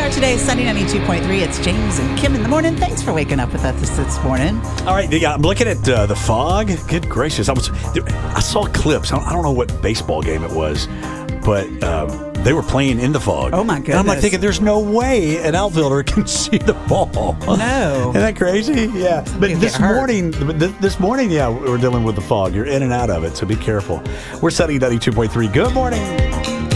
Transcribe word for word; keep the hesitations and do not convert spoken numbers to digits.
are today, Sunny ninety-two point three. It's James and Kim in the morning. Thanks for waking up with us this morning. All right, yeah, I'm looking at uh, the fog. Good gracious. I was, I saw clips. I don't, I don't know what baseball game it was, but um, they were playing in the fog. Oh, my goodness. And I'm like thinking, there's no way an outfielder can see the ball. No. Isn't that crazy? Yeah. But You this get hurt. morning, th- this morning, yeah, we're dealing with the fog. You're in and out of it, so be careful. We're Sunny ninety-two point three. Good morning.